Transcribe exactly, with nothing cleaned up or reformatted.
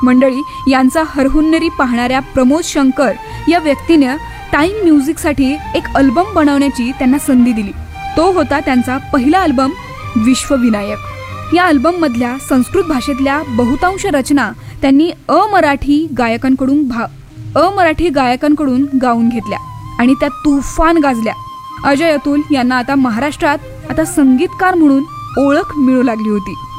मंडळी, यांचा हरहुन्नरी पाहणाऱ्या प्रमोद शंकर या व्यक्तीने टाइम म्युझिकसाठी एक अल्बम बनवण्याची त्यांना संधी दिली. तो होता त्यांचा पहिला अल्बम विश्वविनायक. या अल्बममधल्या संस्कृत भाषेतल्या बहुतांश रचना त्यांनी अमराठी गायकांकडून भा अमराठी गायकांकडून गाऊन घेतल्या आणि त्या तुफान गाजल्या. अजय अतुल यांना आता महाराष्ट्रात आता संगीतकार म्हणून ओळख मिळू लागली होती.